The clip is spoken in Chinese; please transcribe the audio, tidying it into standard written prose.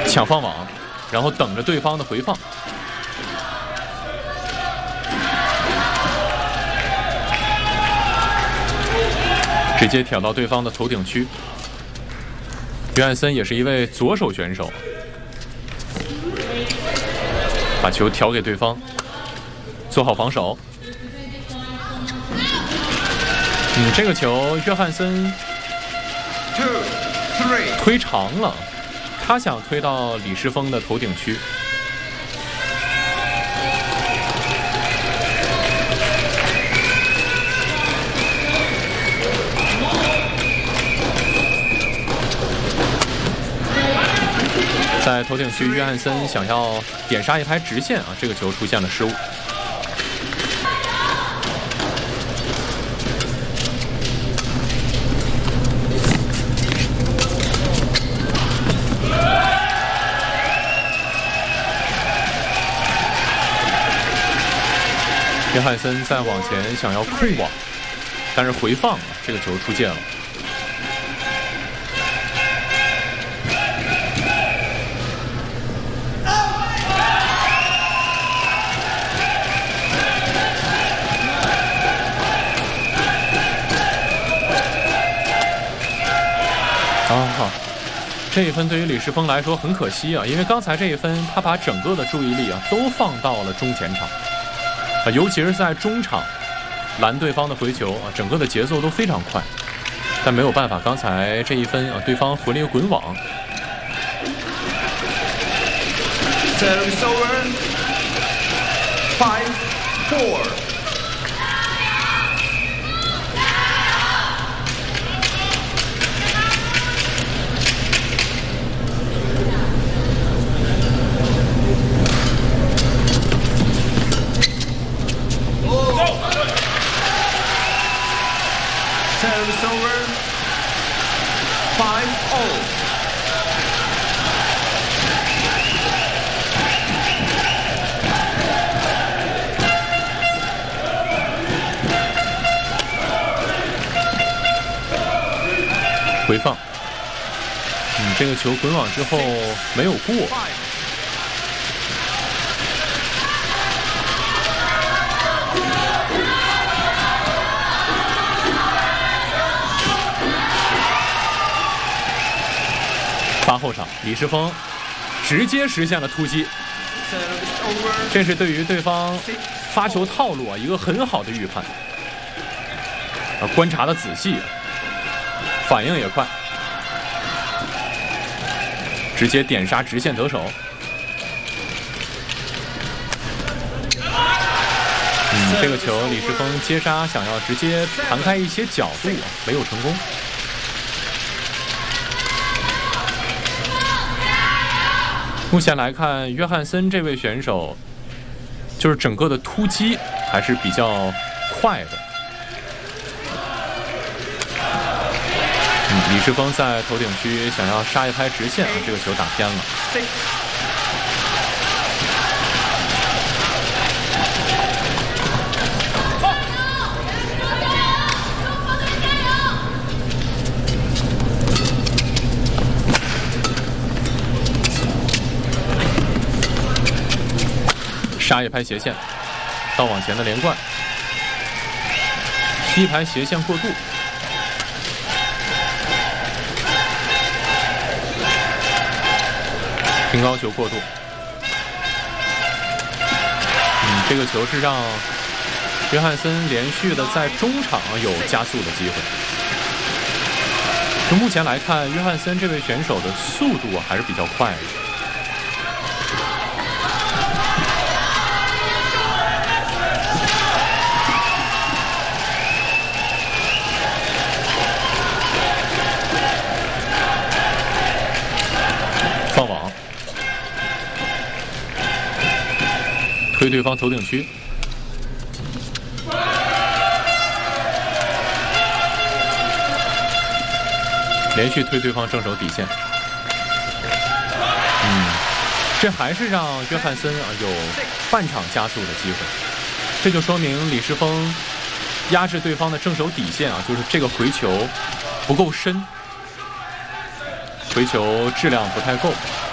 抢放网，然后等着对方的回放。直接挑到对方的头顶区。约翰森也是一位左手选手，把球挑给对方，做好防守。这个球约翰森推长了，他想推到李世峰的头顶区。在头顶区，约翰森想要点杀一拍直线啊，这个球出现了失误。约翰森再往前想要控网，但是回放这个球出界了。这一分对于李世峰来说很可惜啊，因为刚才这一分他把整个的注意力都放到了中前场尤其是在中场拦对方的回球整个的节奏都非常快，但没有办法，刚才这一分对方回了一个滚网。 Service over. 5-4. Service over. 5-0. 回放，这个球滚网之后没有过。发后场，李世峰直接实现了突击，这是对于对方发球套路一个很好的预判。观察的仔细，反应也快，直接点杀直线得手。这个球李世峰接杀想要直接弹开一些角度没有成功。目前来看，约翰森这位选手就是整个的突击还是比较快的。李世峰在头顶区想要杀一拍直线这个球打偏了。杀一拍斜线，到网前的连贯，踢一拍斜线过渡，平高球过渡。这个球是让约翰森连续的在中场有加速的机会。从目前来看，约翰森这位选手的速度还是比较快的。放网，推对方头顶区，连续推对方正手底线。这还是让约翰森有半场加速的机会，这就说明李世峰压制对方的正手底线就是这个回球不够深，回球质量不太够。